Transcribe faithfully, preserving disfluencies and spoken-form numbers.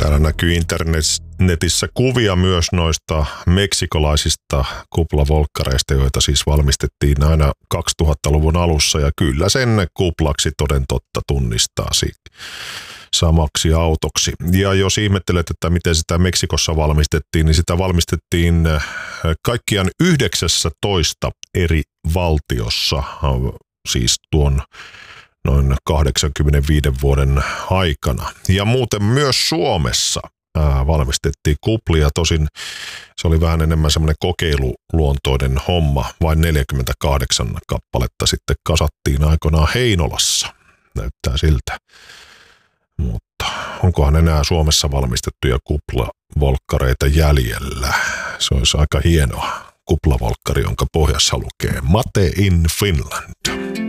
Täällä näkyy internetissä kuvia myös noista meksikolaisista kuplavolkkareista, joita siis valmistettiin aina kaksituhattaluvun alussa. Ja kyllä sen kuplaksi toden totta tunnistaa samaksi autoksi. Ja jos ihmettelet, että miten sitä Meksikossa valmistettiin, niin sitä valmistettiin kaikkiaan yhdeksässätoista eri valtiossa, siis tuon noin kahdeksankymmentäviisi vuoden aikana. Ja muuten myös Suomessa ää, valmistettiin kuplia, tosin se oli vähän enemmän semmoinen kokeiluluontoinen homma, vain neljäkymmentäkahdeksan kappaletta sitten kasattiin aikoinaan Heinolassa, näyttää siltä. Mutta onkohan enää Suomessa valmistettuja kuplavolkkareita jäljellä? Se olisi aika hienoa kuplavolkkari, jonka pohjassa lukee Made in Finland.